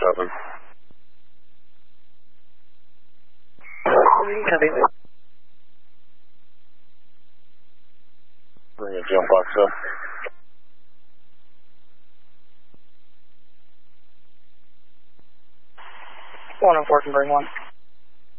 7. Copy. Bring a jump box up. One on 4 can bring one.